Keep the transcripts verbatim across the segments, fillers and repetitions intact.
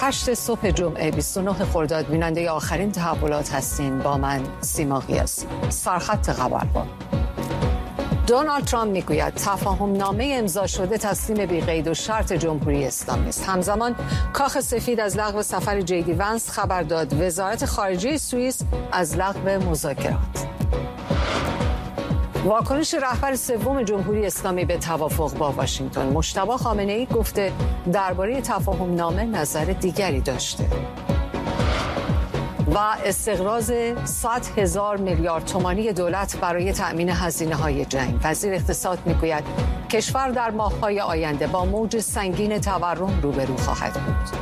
هشت صبح جمعه بیست و نه خرداد بیننده آخرین تحولات هستین با من سیما قیاسی. سرخط خبرها. دونالد ترامپ میگوید تفاهم نامه امضا شده تسلیم بی قید و شرط جمهوری اسلامی است. همزمان کاخ سفید از لغو سفر جی دی ونس خبر داد. وزارت خارجه سوئیس از لغو مذاکرات. واکنش رهبر سوم جمهوری اسلامی به توافق با واشنگتن. مجتبی خامنه‌ای گفته درباره تفاهم نامه نظر دیگری داشته. و استقراض صد هزار میلیارد تومانی دولت برای تأمین هزینه‌های جنگ. وزیر اقتصاد میگوید کشور در ماه‌های آینده با موج سنگین تورم روبرو خواهد بود.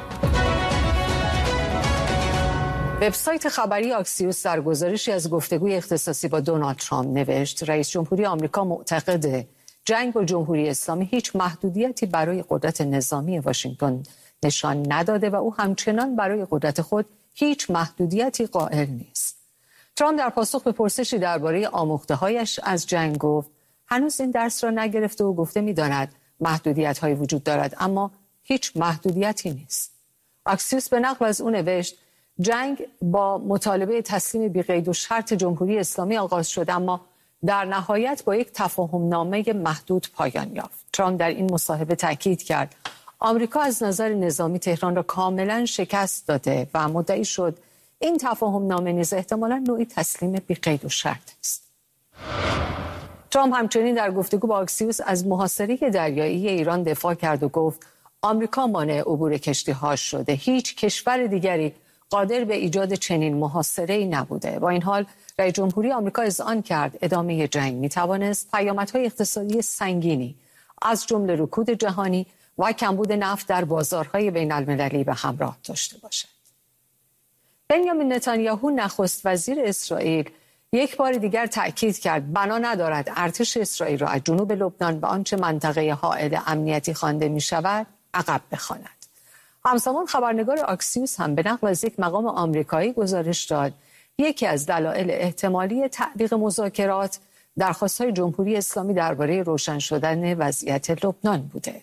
وبسایت خبری آکسیوس در گزارشی از گفتگوی اختصاصی با دونالد ترامپ نوشت رئیس جمهوری آمریکا معتقد جنگ با جمهوری اسلامی هیچ محدودیتی برای قدرت نظامی واشنگتن نشان نداده و او همچنان برای قدرت خود هیچ محدودیتی قائل نیست. ترامپ در پاسخ به پرسشی درباره آموخته‌هایش از جنگ گفت هنوز این درس را نگرفته و گفته می‌داند محدودیت‌هایی وجود دارد اما هیچ محدودیتی نیست. آکسیوس به نقل از او نوشت جنگ با مطالبه تسلیم بی‌قید و شرط جمهوری اسلامی آغاز شد اما در نهایت با یک تفاهم نامه محدود پایان یافت. ترامپ در این مصاحبه تاکید کرد آمریکا از نظر نظامی تهران را کاملا شکست داده و مدعی شد این تفاهم نامه نیز احتمالاً نوعی تسلیم بی‌قید و شرط است. ترامپ همچنین در گفتگو با آکسیوس از محاصره دریایی ایران دفاع کرد و گفت آمریکا مانع عبور کشتی‌ها شده. هیچ کشور دیگری قادر به ایجاد چنین محاصره‌ای نبوده. با این حال رئیس جمهوری آمریکا اذعان کرد ادامه جنگ می‌توانست پیامدهای اقتصادی سنگینی از جمله رکود جهانی و کمبود نفت در بازارهای بین‌المللی به همراه داشته باشد. بنیامین نتانیاهو نخست وزیر اسرائیل یک بار دیگر تأکید کرد بنا ندارد ارتش اسرائیل را از جنوب لبنان به آنچه منطقه حائل امنیتی خوانده می‌شود عقب بخواند. همزمان خبرنگار آکسیوس هم به نقل از یک مقام آمریکایی گزارش داد یکی از دلایل احتمالی تعلیق مذاکرات درخواست‌های جمهوری اسلامی درباره روشن شدن وضعیت لبنان بوده.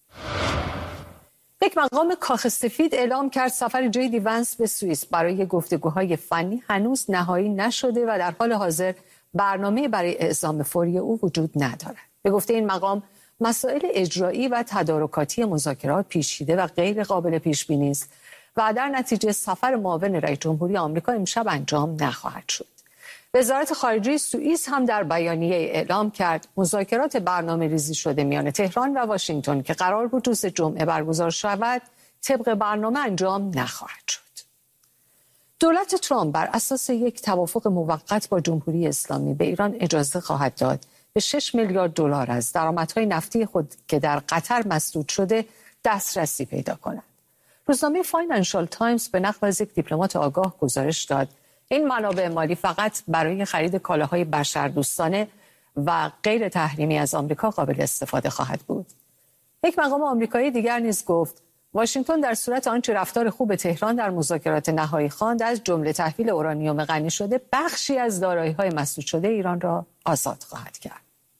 یک مقام کاخ سفید اعلام کرد سفر جی دی ونس به سوئیس برای گفتگوهای فنی هنوز نهایی نشده و در حال حاضر برنامه برای اعزام فوری او وجود ندارد. به گفته این مقام مسائل اجرایی و تدارکاتی مذاکرات پیچیده و غیر قابل پیش بینی است و در نتیجه سفر معاون رئیس جمهوری آمریکا امشب انجام نخواهد شد. وزارت خارجه سوئیس هم در بیانیه اعلام کرد مذاکرات برنامه ریزی شده میان تهران و واشنگتن که قرار بود روز جمعه برگزار شود طبق برنامه انجام نخواهد شد. دولت ترامپ بر اساس یک توافق موقت با جمهوری اسلامی به ایران اجازه خواهد داد به شش میلیارد دلار از درآمدهای نفتی خود که در قطر مسدود شده دسترسی پیدا کند. روزنامه فاینانشال تایمز به نقل از یک دیپلمات آگاه گزارش داد این منابع مالی فقط برای خرید کالاهای بشردوستانه و غیر تحریمی از آمریکا قابل استفاده خواهد بود. یک مقام آمریکایی دیگر نیز گفت واشنگتن در صورت آنچه رفتار خوب تهران در مذاکرات نهایی خواند از جمله تحویل اورانیوم غنی شده بخشی از دارایی‌های مسدود شده ایران را آزاد خواهد کرد.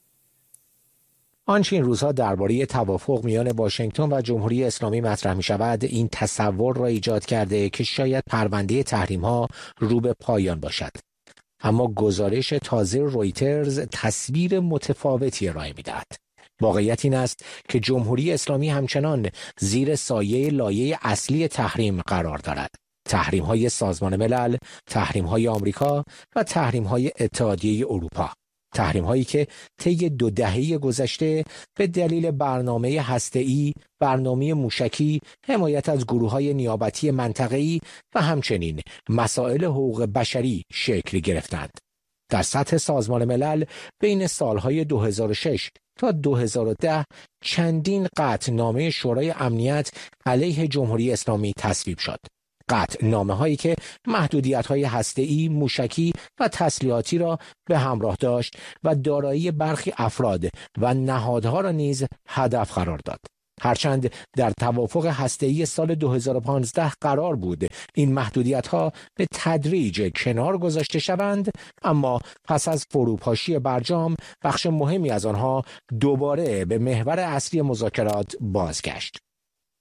آنچه این روزها درباره توافق میان واشنگتن و جمهوری اسلامی مطرح می شود این تصور را ایجاد کرده که شاید پرونده تحریم ها رو به پایان باشد. اما گزارش تازه رویترز تصویر متفاوتی ارائه می دهد. واقعیت این است که جمهوری اسلامی همچنان زیر سایه لایه اصلی تحریم قرار دارد. تحریم های سازمان ملل، تحریم های آمریکا و تحریم های اتحادیه اروپا. تحریم هایی که طی دو دهه گذشته به دلیل برنامه هسته‌ای، برنامه موشکی، حمایت از گروه‌های نیابتی منطقه‌ای و همچنین مسائل حقوق بشری شکل گرفتند. در سطح سازمان ملل بین سالهای دو هزار و شش تا دو هزار و ده چندین قطعنامه شورای امنیت علیه جمهوری اسلامی تصویب شد. قطعنامه هایی که محدودیت های هسته‌ای، موشکی و تسلیحاتی را به همراه داشت و دارایی برخی افراد و نهادها را نیز هدف قرار داد. هرچند در توافق هسته‌ای سال دو هزار و پانزده قرار بود این محدودیت‌ها به تدریج کنار گذاشته شوند، اما پس از فروپاشی برجام بخش مهمی از آنها دوباره به محور اصلی مذاکرات بازگشت.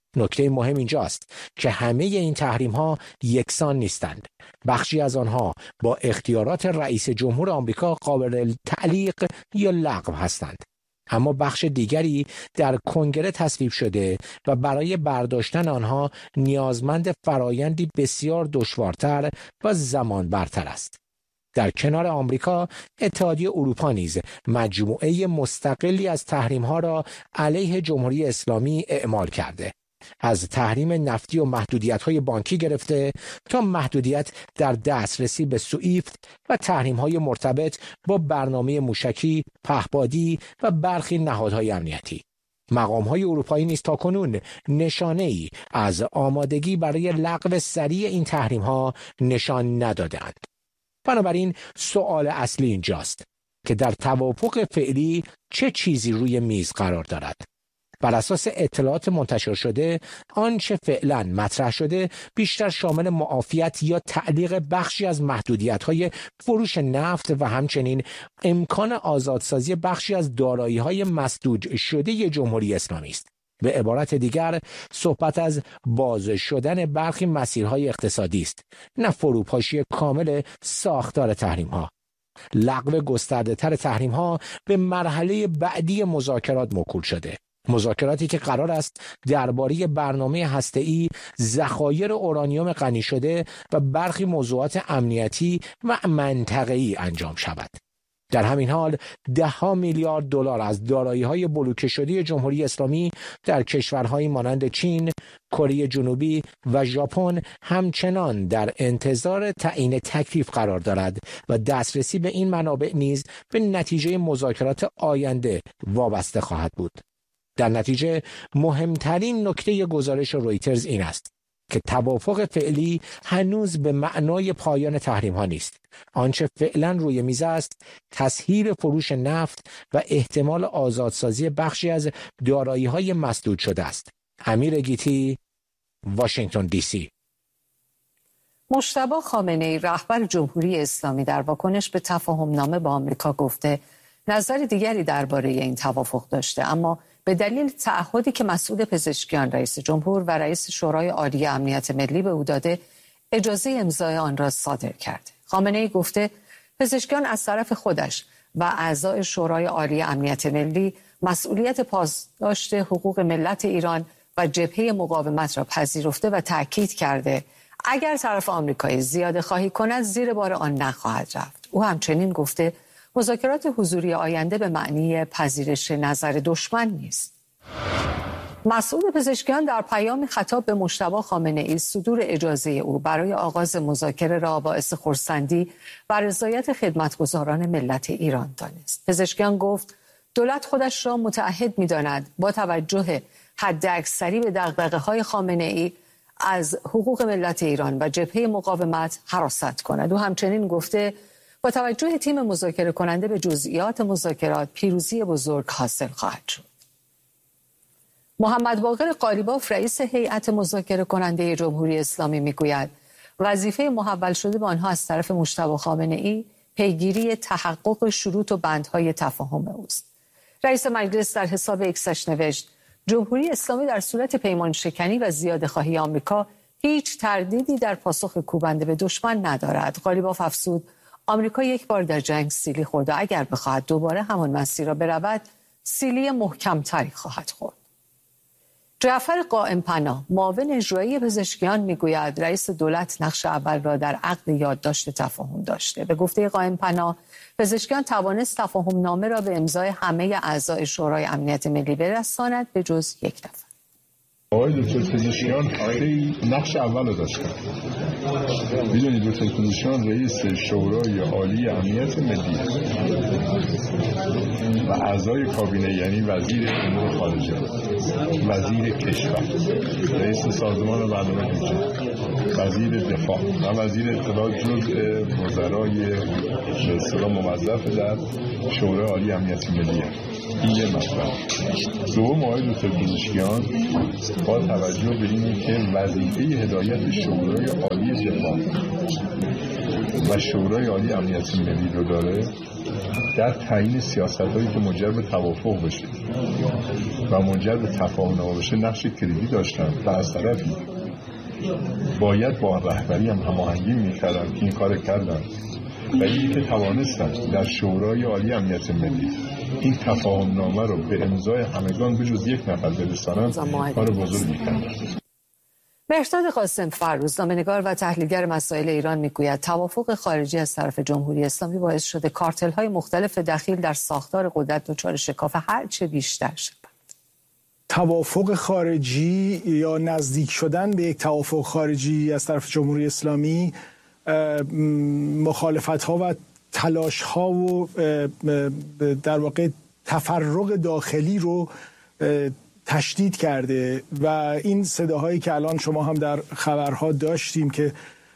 نکته مهم اینجاست که همه این تحریم‌ها یکسان نیستند. بخشی از آنها با اختیارات رئیس جمهور آمریکا قابل تعلیق یا لغو هستند. اما بخش دیگری در کنگره تصویب شده و برای برداشتن آنها نیازمند فرایندی بسیار دشوارتر و زمان برتر است. در کنار آمریکا، اتحادیه اروپا نیز مجموعه مستقلی از تحریم‌ها را علیه جمهوری اسلامی اعمال کرده. از تحریم نفتی و محدودیت‌های بانکی گرفته تا محدودیت در دسترسی به سوئیفت و تحریم‌های مرتبط با برنامه موشکی، پهپادی و برخی نهادهای امنیتی. مقام‌های اروپایی نیز تاکنون نشانه‌ای از آمادگی برای لغو سریع این تحریم‌ها نشان ندادند. بنابراین سؤال اصلی اینجاست که در توافق فعلی چه چیزی روی میز قرار دارد؟ بر اساس اطلاعات منتشر شده، آنچه فعلا مطرح شده بیشتر شامل معافیت یا تعلیق بخشی از محدودیت‌های فروش نفت و همچنین امکان آزادسازی بخشی از دارایی‌های مسدود شده جمهوری اسلامی است. به عبارت دیگر، صحبت از باز شدن برخی مسیرهای اقتصادی است، نه فروپاشی کامل ساختار تحریم‌ها. لغو گسترده‌تر تحریم‌ها به مرحله بعدی مذاکرات موکول شده. مذاکراتی که قرار است درباره برنامه هسته‌ای، ذخایر اورانیوم غنی شده و برخی موضوعات امنیتی و منطقه‌ای انجام شود. در همین حال ده ها میلیارد دلار از دارایی‌های بلوکه شده جمهوری اسلامی در کشورهایی مانند چین، کره جنوبی و ژاپن همچنان در انتظار تعیین تکلیف قرار دارد و دسترسی به این منابع نیز به نتیجه مذاکرات آینده وابسته خواهد بود. در نتیجه مهمترین نکته گزارش رویترز این است که توافق فعلی هنوز به معنای پایان تحریم‌ها نیست. آنچه فعلا روی میز است تسهیل فروش نفت و احتمال آزادسازی بخشی از دارایی‌های مسدود شده است. امیر گیتی، واشنگتن دی سی. مجتبی خامنه‌ای رهبر جمهوری اسلامی در واکنش به تفاهم نامه با آمریکا گفته نظر دیگری درباره این توافق داشته، اما به دلیل تعهدی که مسعود پزشکیان رئیس جمهور و رئیس شورای عالی امنیت ملی به او داده اجازه امضای آن را صادر کرده. خامنه‌ای گفته پزشکیان از طرف خودش و اعضای شورای عالی امنیت ملی مسئولیت پاسداشت حقوق ملت ایران و جبهه مقاومت را پذیرفته و تأکید کرده اگر طرف آمریکایی زیاده خواهی کند زیر بار آن نخواهد رفت. او همچنین گفته مذاکرات حضوری آینده به معنی پذیرش نظر دشمن نیست. مسعود پزشکیان در پیام خطاب به مجتبی خامنه‌ای صدور اجازه او برای آغاز مذاکره را باعث خرسندی و رضایت خدمتگزاران ملت ایران دانست. پزشکیان گفت دولت خودش را متعهد می‌داند با توجه حداکثری به دغدغه‌های خامنه‌ای از حقوق ملت ایران و جبهه مقاومت حراست کند. او همچنین گفته با توجه تیم مذاکره کننده به جزئیات مذاکرات پیروزی بزرگ حاصل خواهد شد. محمد باقر قالیباف رئیس هیئت مذاکره کننده جمهوری اسلامی میگوید وظیفه محول شده به آنها از طرف مجتبی خامنه‌ای پیگیری تحقق شروط و بندهای تفاهم اوست. رئیس مجلس در حساب ایکسش نوشت جمهوری اسلامی در صورت پیمان شکنی و زیاده خواهی آمریکا هیچ تردیدی در پاسخ کوبنده به دشمن ندارد. قالیباف افزود آمریکا یک بار در جنگ سیلی خورد و اگر بخواهد دوباره همان مسیر را برود سیلی محکمتری خواهد خورد. جعفر قائم پناه معاون اجرایی پزشکیان میگوید رئیس دولت نقش اول را در عقد یادداشت تفاهم داشته. به گفته قائم پناه پزشکیان توانست تفاهم نامه را به امضای همه اعضای شورای امنیت ملی برساند به جز یک نفر. آقای دکتر پزشکیان خیلی نقش اول رو داشتن. میدونید دکتر پزشکیان رئیس شورای عالی امنیت ملی و اعضای کابینه یعنی وزیر امور خارجه، وزیر کشور، رئیس سازمان برنامه بودجه، وزیر دفاع و وزیر اطلاعات جزء وزرای به اصطلاح موظف در شورای عالی امنیت ملی. این یه مطلب. دوم آقای دکتر پزشکیان با توجه به اینه که وظیفه هدایت شورای عالی دفاع و شورای عالی امنیت ملی رو داره در تعیین سیاست‌هایی که منجر به توافق بشه و منجر به تفاهم بشه نقش کلیدی داشتن و از طرفی باید با رهبری هم هماهنگی می‌کردن که این کار کردن و اینی که توانستن در شورای عالی امنیت ملی این تفاهم نامه رو به امضای همگان به جز یک نفر برسانن کار بزرگی کردن. مهرداد قاسم فر، روزنامه‌نگار و تحلیلگر مسائل ایران میگوید توافق خارجی از طرف جمهوری اسلامی باعث شده کارتل‌های مختلف دخیل در ساختار قدرت دچار شکاف هرچه بیشتر شود. توافق خارجی یا نزدیک شدن به یک توافق خارجی از طرف جمهوری اسلامی مخالفت‌ها و تلاش‌ها و در واقع تفرق داخلی رو تشدید کرده و این صداهایی که الان شما هم در خبرها داشتیم که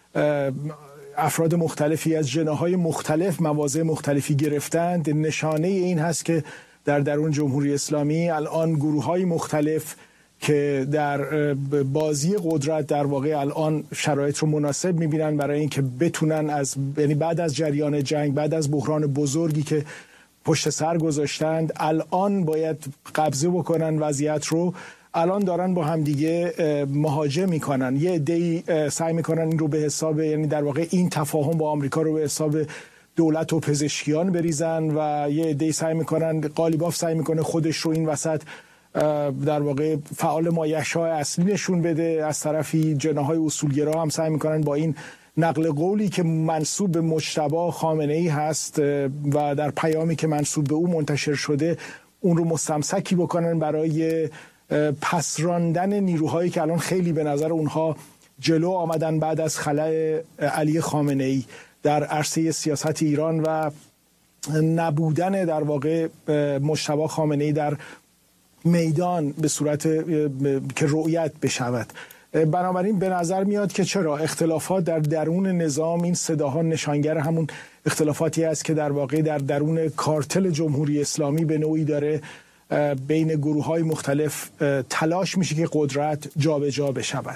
افراد مختلفی از جناح‌های مختلف مواضع مختلفی گرفتند نشانه این هست که در درون جمهوری اسلامی الان گروه‌های مختلف که در بازی قدرت در واقع الان شرایط رو مناسب می‌بینن برای اینکه بتونن از یعنی بعد از جریان جنگ، بعد از بحران بزرگی که پشت سر گذاشتند، الان باید قبضه بکنن وضعیت رو. الان دارن با همدیگه مهاجم میکنن. یه عده‌ای سعی میکنن این رو به حساب یعنی در واقع این تفاهم با آمریکا رو به حساب دولت و پزشکیان بریزن و یه عده‌ای سعی میکنن قالیباف سعی میکنه خودش رو این وسط در واقع فعال مایحشا اصلی نشون بده. از طرفی جناح‌های اصولگرا هم سعی میکنن با این نقل قولی که منسوب به مجتبی خامنه‌ای هست و در پیامی که منسوب به او منتشر شده اون رو مستمسکی بکنن برای پسراندن نیروهایی که الان خیلی به نظر اونها جلو آمدن بعد از خلأ علی خامنه‌ای در عرصه سیاست ایران و نبودن در واقع مجتبی خامنه‌ای در میدان به صورت که رؤیت بشود. بنابراین به نظر میاد که چرا اختلافات در درون نظام این صداها نشانگر همون اختلافاتی است که در واقع در درون کارتل جمهوری اسلامی به نوعی داره بین گروه‌های مختلف تلاش میشه که قدرت جابجا بشود.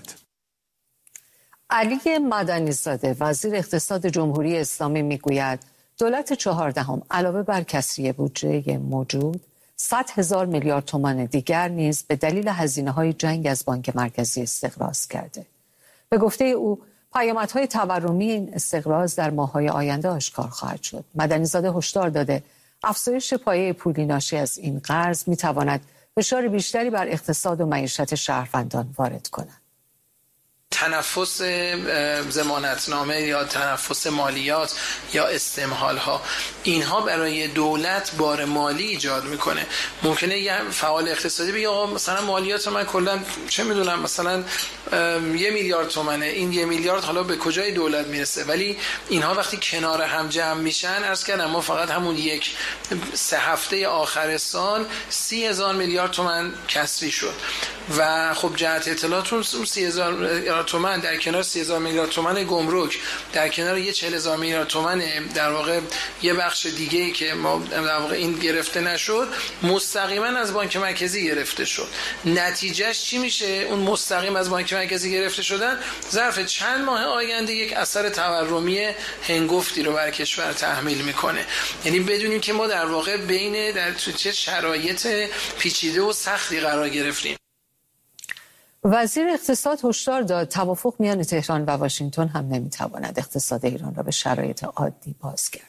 علی مدنی زاده وزیر اقتصاد جمهوری اسلامی میگوید دولت چهاردهم علاوه بر کسری بودجه موجود صد هزار میلیارد تومان دیگر نیز به دلیل هزینه‌های جنگ از بانک مرکزی استقراض کرده. به گفته او پیامدهای تورمی این استقراض در ماه‌های آینده آشکار خواهد شد. مدنی‌زاده هشدار داده افزایش پایه پولی ناشی از این قرض می‌تواند فشار بیشتری بر اقتصاد و معیشت شهروندان وارد کند. تنفس ضمانتنامه یا تنفس مالیات یا استمهال ها اینها برای دولت بار مالی ایجاد میکنه. ممکنه یه فعال اقتصادی بگه آقا مثلا مالیات من کلا چه میدونم مثلا یه میلیارد تومنه، این یه میلیارد حالا به کجای دولت میرسه؟ ولی اینها وقتی کنار هم جمع میشن، عرض کردم ما فقط همون یک سه هفته آخر سال سی هزار میلیارد تومن کسری شد و خب جهت اطلاعاتون سی هزار میلیارد تومان در کنار سی هزار میلیارد تومان گمرک، در کنار یه چهل هزار میلیارد تومان در واقع یه بخش دیگه‌ای که ما در واقع این گرفته نشد مستقیما از بانک مرکزی گرفته شد. نتیجهش چی میشه؟ اون مستقیم از بانک مرکزی گرفته شدن ظرف چند ماه آینده یک اثر تورمی هنگفتی رو بر کشور تحمیل میکنه. یعنی بدونیم که ما در واقع بین در چه شرایط پیچیده و سختی قرار گرفتیم. وزیر اقتصاد هشدار داد توافق میان تهران و واشنگتن هم نمیتواند اقتصاد ایران را به شرایط عادی بازگرداند.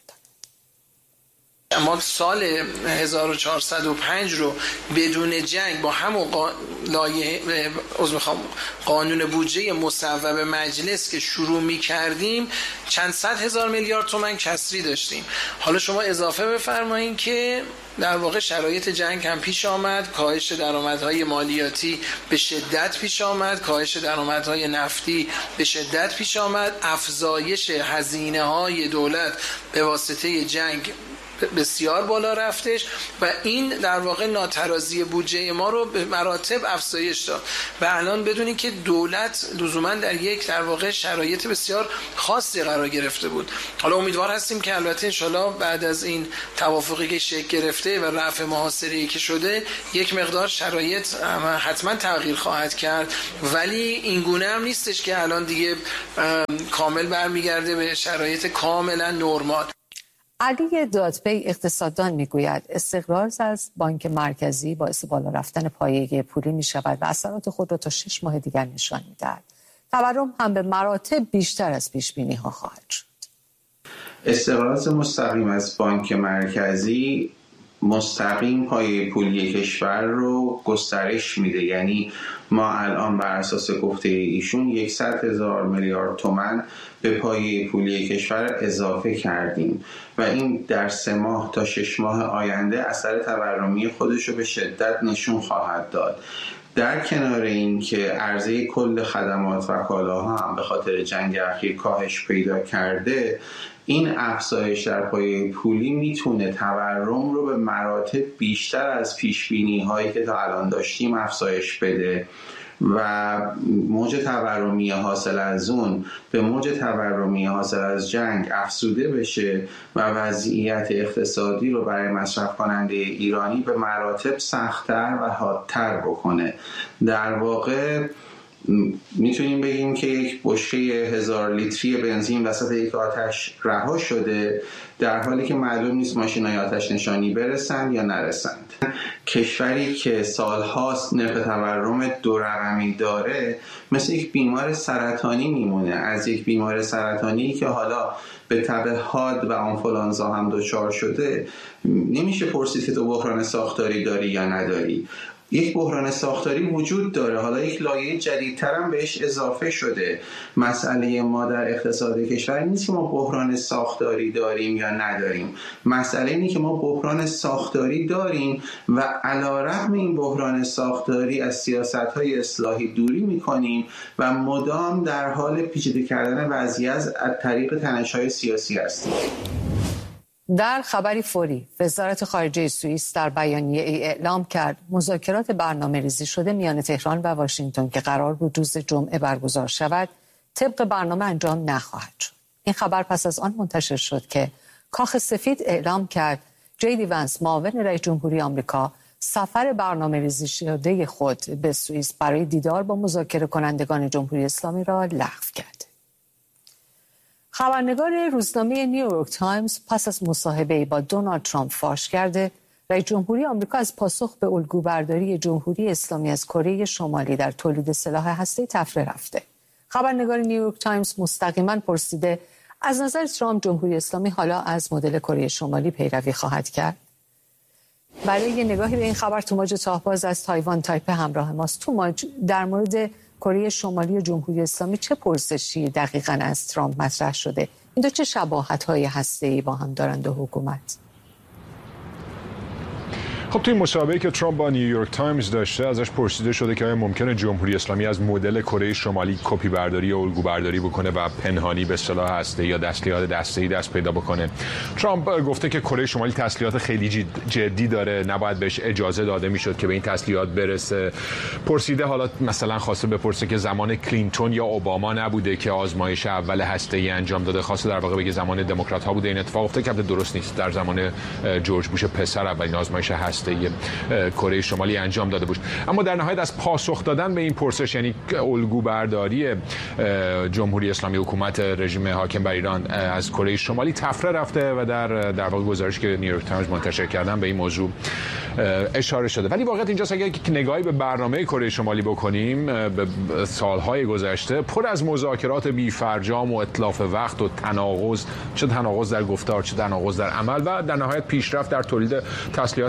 ما سال هزار و چهارصد و پنج رو بدون جنگ با همون قا... لایه... قانون بودجه مصوب مجلس که شروع می کردیم چند صد هزار میلیارد تومان کسری داشتیم. حالا شما اضافه بفرمایید که در واقع شرایط جنگ هم پیش آمد، کاهش درآمدهای مالیاتی به شدت پیش آمد، کاهش درآمدهای نفتی به شدت پیش آمد، افزایش هزینه‌های دولت به واسطه جنگ بسیار بالا رفتش و این در واقع ناترازی بودجه ما رو به مراتب افزایش داد و الان بدونید که دولت لزوما در یک در واقع شرایط بسیار خاصی قرار گرفته بود. حالا امیدوار هستیم که البته انشالله بعد از این توافقی که شکل گرفته و رفع محاصره‌ای که شده یک مقدار شرایط حتما تغییر خواهد کرد، ولی این گونه هم نیستش که الان دیگه کامل برمیگرده به شرایط کاملا نرمال. علی دادپی اقتصاددان میگوید استقرار از بانک مرکزی باعث بالا رفتن پایه پولی می شود و اثرات خود را تا شش ماه دیگر نشان می‌دهد. تورم هم به مراتب بیشتر از پیش بینی ها خواهد شد. استقرار مستقیم از بانک مرکزی مستقیم پایه پولی کشور رو گسترش میده، یعنی ما الان بر اساس گفته ایشون صد هزار میلیارد تومان به پایه پولی کشور اضافه کردیم و این در سه ماه تا شش ماه آینده اثر تورمی خودش رو به شدت نشون خواهد داد. در کنار این که عرضه کل خدمات و کالاها هم به خاطر جنگ اخیر کاهش پیدا کرده، این افزایش در پایه پولی میتونه تورم رو به مراتب بیشتر از پیشبینی هایی که تا الان داشتیم افزایش بده و موج تورمی حاصل از اون به موج تورمی حاصل از جنگ افزوده بشه و وضعیت اقتصادی رو برای مصرف کننده ایرانی به مراتب سخت‌تر و حادتر بکنه. در واقع میتونیم بگیم که یک بشکه هزار لیتری بنزین وسط یک آتش رها شده، در حالی که معلوم نیست ماشینای آتش نشانی برسند یا نرسند. کشوری که سالهاست نرخ تورم دو رقمی داره مثل یک بیمار سرطانی میمونه. از یک بیمار سرطانی که حالا به تب حاد و آنفولانزا هم دچار شده نمیشه پرسید که تو بحران ساختاری داری یا نداری. یک بحران ساختاری وجود داره، حالا یک لایه جدیدتر هم بهش اضافه شده. مسئله ما در اقتصاد کشور نیست که ما بحران ساختاری داریم یا نداریم، مسئله اینه که ما بحران ساختاری داریم و علیرغم این بحران ساختاری از سیاست‌های اصلاحی دوری می‌کنیم و مدام در حال پیچیده کردن وضعیت از طریق تنش‌های سیاسی هستیم. در خبری فوری وزارت خارجه سوئیس در بیانیه ای اعلام کرد مذاکرات برنامه ریزی شده میان تهران و واشنگتن که قرار بود روز جمعه برگزار شود طبق برنامه انجام نخواهد شد. این خبر پس از آن منتشر شد که کاخ سفید اعلام کرد جی دی ونس معاون رئیس جمهوری آمریکا سفر برنامه ریزی شده خود به سوئیس برای دیدار با مذاکره کنندگان جمهوری اسلامی را لغو کرد. خبرنگار روزنامه نیویورک تایمز پس از مصاحبه‌ای با دونالد ترامپ فاش کرده رئیس جمهوری آمریکا از پاسخ به الگوبرداری جمهوری اسلامی از کره شمالی در تولید سلاح هسته‌ای تفره رفته. خبرنگار نیویورک تایمز مستقیما پرسیده از نظر ترامپ جمهوری اسلامی حالا از مدل کره شمالی پیروی خواهد کرد؟ برای یه نگاهی به این خبر توماج تاهباز از تایوان تایپه همراه ماست. توماج، در مورد کره شمالی و جمهوری اسلامی چه پرسشی دقیقاً از ترامپ مطرح شده؟ این دو چه شباهت‌های هسته‌ای با هم دارند دو حکومت؟ خب توی مصاحبه‌ای که ترامپ با نیویورک تایمز داشته ازش پرسیده شده که آیا ممکنه جمهوری اسلامی از مدل کره شمالی کپی برداری یا الگو برداری بکنه و پنهانی به سلاح هسته‌ای یا تسلیحات دسته‌ای دست پیدا بکنه. ترامپ گفته که کره شمالی تسلیحات خیلی جدی داره، نباید بهش اجازه داده میشد که به این تسلیحات برسه. پرسیده حالا مثلا خواسته بپرسه که زمان کلینتون یا اوباما نبوده که آزمایش اول هسته‌ای انجام داده، خواسته در واقع بگه زمان دموکرات‌ها بوده این اتفاق افتاده، که درست نیست. در زمان جورج بوش پسر اولین آزمایش هسته کره شمالی انجام داده بود. اما در نهایت از پاسخ دادن به این پرسش، یعنی الگو برداری جمهوری اسلامی حکومت رژیم حاکم بر ایران از کره شمالی تفره رفته و در در واقع گزارشی که نیویورک تایمز منتشر کردن به این موضوع اشاره شده. ولی واقعیت اینجاست اگر یک نگاهی به برنامه کره شمالی بکنیم، به سالهای گذشته پر از مذاکرات بی فرجام و اتلاف وقت و تناقض، چه تناقض در گفتار چه تناقض در عمل و در نهایت پیشرفت در تولید تسلیحات هسته‌ای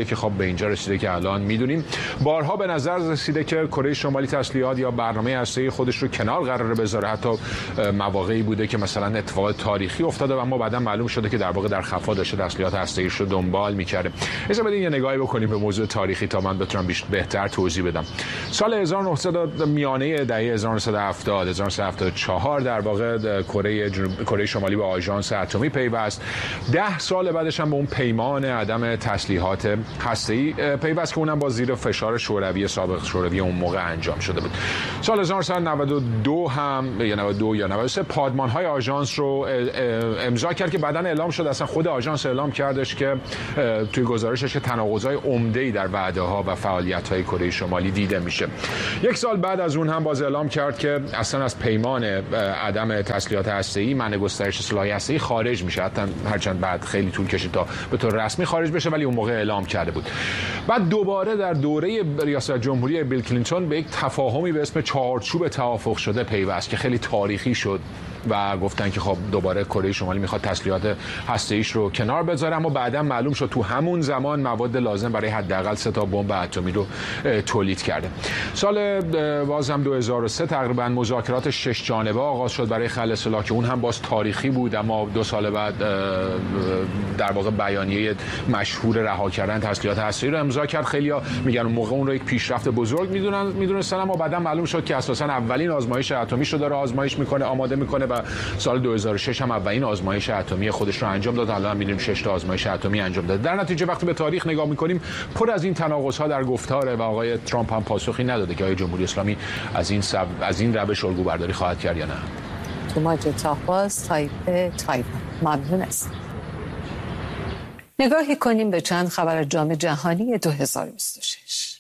شمالیه که خب به اینجا رسیده که الان میدونیم. بارها به نظر رسیده که کره شمالی تسلیحات یا برنامه هسته‌ای خودش رو کنار قراره بذاره. حتی مواقعی بوده که مثلا اتفاق تاریخی افتاده و اما بعدا معلوم شده که در واقع در خفا داشته تسلیحات هسته‌ایش رو دنبال می‌کرده. اجازه بدین یه نگاهی بکنیم به موضوع تاریخی تا من بتونم بهتر توضیح بدم. سال هزار و نهصد میانه دهه هزار و نهصد و هفتاد هزار و نهصد و هفتاد و چهار در واقع کره جنوب کره شمالی به آژانس اتمی پیوست. ده سال بعدش هم به اون پیمان عدم تسلیحات هسته‌ای پیوست که اونم با زیر فشار شوروی سابق شوروی اون موقع انجام شده بود. سال هزار و نهصد و نود و دو هم یا نود و دو یا نود و سه پادمان‌های آژانس رو امضا کرد که بعداً اعلام شد، اصلا خود آژانس اعلام کردش که توی گزارشش که تناقض‌های عمده‌ای در وعده‌ها و فعالیت‌های کره شمالی دیده میشه. یک سال بعد از اون هم باز اعلام کرد که اصلا از پیمان عدم تسلیحات هسته‌ای، منع گسترش سلاح هسته‌ای خارج میشه. حتی هرچند بعد خیلی طول کشید تا به طور رسمی خارج بشه، ولی اون موقع اعلام کرده بود. بعد دوباره در دوره ریاست جمهوری بیل کلینتون به یک تفاهمی به اسم چارچوب توافق شده پیوست که خیلی تاریخی شد و گفتن که خب دوباره کره شمالی میخواد تسلیحات هسته‌ایش رو کنار بذاره، اما بعدا معلوم شد تو همون زمان مواد لازم برای حداقل سه تا بمب اتمی رو تولید کرده. سال بازم دو هزار و سه تقریبا مذاکرات شش جانبه آغاز شد برای خلع سلاح که اون هم باز تاریخی بود، اما دو سال بعد در واقع بیانیه مشهور رها کردن تسلیحات هسته‌ای رو امضا کرد. خیلی‌ها میگن اون موقع اون رو یک پیشرفت بزرگ میدونن میدونستن، اما بعدا معلوم شد که اساسا اولین آزمایش اتمی رو داره آزمایش میکنه آماده میکنه و سال دو هزار و شش هم اولین آزمایش اتمی خودش رو انجام داد. حالا هم می‌بینیم شش تا آزمایش اتمی انجام داد. در نتیجه وقتی به تاریخ نگاه می‌کنیم پر از این تناقض‌ها در گفتاره و آقای ترامپ هم پاسخی نداده که آقای جمهوری اسلامی از این سب... از این روش الگو برداری خواهد کرد یا نه. توماج تاپاس تایپ تایپ ممنون است. نگاهی کنیم به چند خبر جام جهانی دو هزار و بیست و شش.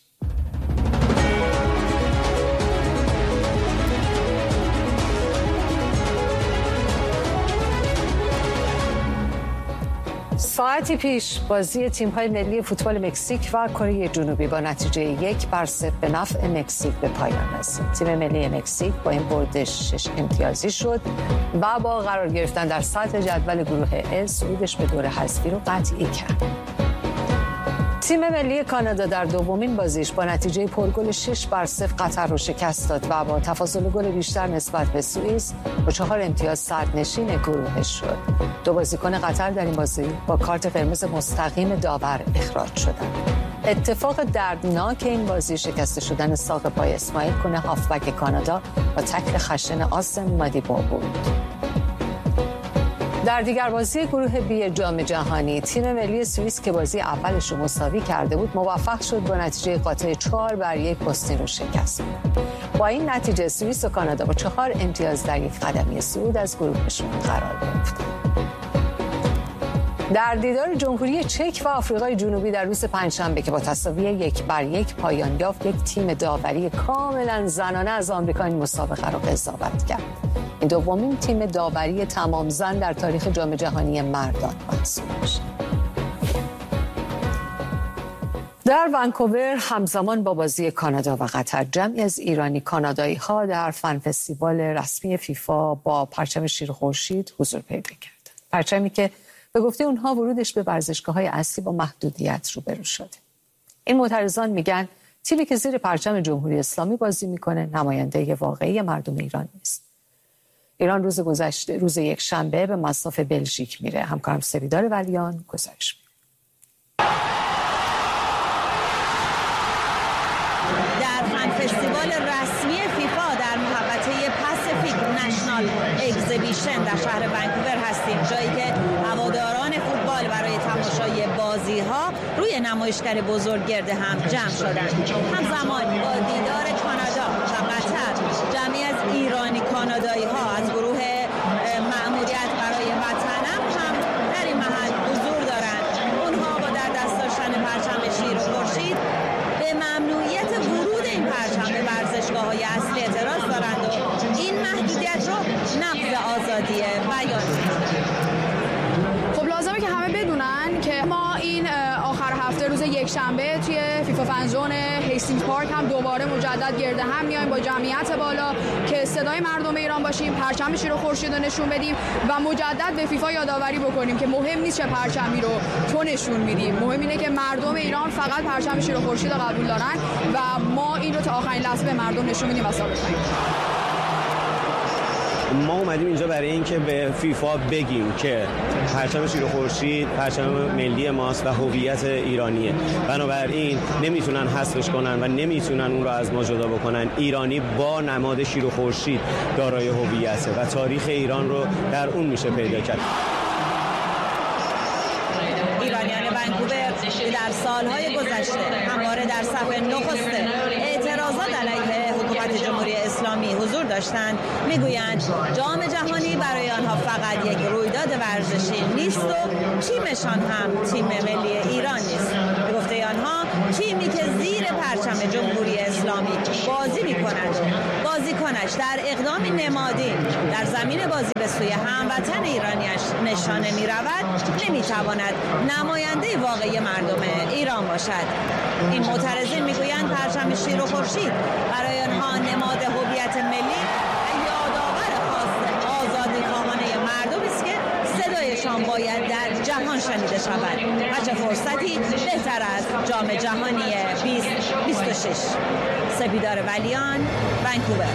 ساعتی پیش بازی تیم‌های ملی فوتبال مکزیک و کره جنوبی با نتیجه یک بر صفر به نفع مکزیک به پایان رسید. تیم ملی مکزیک با این برد شش امتیازی شد و با قرار گرفتن در صدر جدول گروه ا صعودش به دور حذفی رو قطعی کرد. تیم ملی کانادا در دومین بازیش با نتیجه پرگل شش بر صفر قطر رو شکست داد و با تفاضل گل بیشتر نسبت به سوئیس با چهار امتیاز صدرنشین گروهش شد. دو بازیکن قطر در این بازی با کارت قرمز مستقیم داور اخراج شدند. اتفاق دردناک این بازی شکسته شدن ساق پای اسماعیل کنه هافبک کانادا با تکل خشن آسم مادیبو بود. در دیگر بازی گروه بی جام جهانی تیم ملی سوئیس که بازی اولش رو مساوی کرده بود موفق شد با نتیجه قاطع چهار بر یک بوسنی رو شکست بده. با این نتیجه سوئیس و کانادا با چهار امتیاز در یک قدمی صعود از گروهشون قرار گرفتند. در دیدار جمهوری چک و آفریقای جنوبی در روز پنجشنبه که با تساوی یک بر یک پایان یافت، یک تیم داوری کاملا زنانه از آمریکا این مسابقه را قضاوت کرد. این دومین تیم داوری تمام زن در تاریخ جام جهانی مردان محسوب میشه. در ونکوور همزمان با بازی کانادا و قطر جمعی از ایرانی کانادایی ها در فن فستیوال رسمی فیفا با پرچم شیر خورشید حضور پیدا کردند. پرچمی که به گفته اونها ورودش به ورزشگاه‌های اصلی با محدودیت روبرو شده. این معترضان میگن تیمی که زیر پرچم جمهوری اسلامی بازی میکنه نماینده واقعی مردم ایران نیست. ایران روز گذشته روز یک شنبه به مصاف بلژیک میره. همکارم سویدار ولیان گزارش میده. در فن فستیوال رسمی فیفا در محوطه پاسیفیک نشنال اگزیبیشن در شهر ونکوور هستیم، جایی که هواداران فوتبال برای تماشای بازی ها روی نمایشگر بزرگ گرد هم جمع شدند. همزمان با دیدار کانادا و قطر جمعی از ایرانی کانادایی ها از گروه مأموریت برای وطنم هم در این محل حضور دارند. اونها با در دست داشتن پرچم شیر و خورشید به ممنوعیت ورود این پرچم به ورزشگاه‌های اصلی اعتراض دارند و این محدودیت رو نقض آزادی بیان می‌کنند. خب لازمه که همه بدونن که ما این آخر هفته روز یک شنبه توی فیفا فن زون هیستینگز پارک هم دوباره مجدد گرد هم میایم با جمعیت بالا که صدای مردم ایران باشیم، پرچم شیر و خورشید رو نشون بدیم و مجدد به فیفا یادآوری بکنیم که مهم نیست چه پرچمی رو تو نشون میدیم، مهم اینه که مردم ایران فقط پرچم شیر و خورشید رو قبول دارن و ما این رو تا آخرین لحظه به مردم نشون میدیم و ثابت کنیم. ما اومدیم اینجا برای اینکه به فیفا بگیم که پرچم شیر و خورشید پرچم ملی ماست و هویت ایرانیه، بنابراین نمیتونن حذفش کنن و نمیتونن اون رو از ما جدا بکنن. ایرانی با نماد شیر و خورشید دارای هویته و تاریخ ایران رو در اون میشه پیدا کرد. ایرانیان ونکوور در سالهای گذشته همواره در صف نخست اعتراضات علیه حکومت جمهوری اسلامی حضور داشتند، میگویند جام جهانی برای آنها فقط یک رویداد ورزشی نیست و تیمشان هم تیم ملی ایران نیست. به گفته آنها تیمی که زیر پرچم جمهوری اسلامی بازی می‌کند و بازیکنش در اقدامی نمادین در زمین بازی به سوی هموطن ایرانیش نشانه می‌رود، نمی‌تواند نماینده واقعی مردم ایران باشد. این معترضین میگویند پرچم شیر و خورشید برای آنها نماد هویت ملی و یادآور خاص آزادیخواهانه مردمی است که صدایشان باید در جهان شنیده شود و چه فرصتی بهتر از جام جهانی بیست بیست و شش. سپیدار ولیان، ونکوور.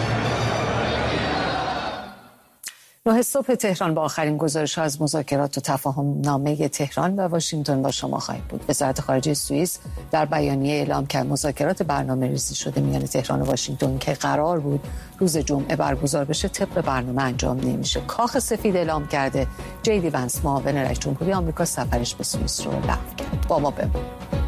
نه صبح تهران با آخرین گزارش از مذاکرات و تفاهم نامه تهران و واشنگتن با شما خواهیم بود. وزارت خارجه سوئیس در بیانیه اعلام کرد مذاکرات برنامه‌ریزی شده میان تهران و واشنگتن که قرار بود روز جمعه برگزار بشه طبق برنامه انجام نمیشه. کاخ سفید اعلام کرده جی دی ونس معاون رئیس جمهوری آمریکا سفرش به سوئیس رو لغو کرد. با ما بمونید.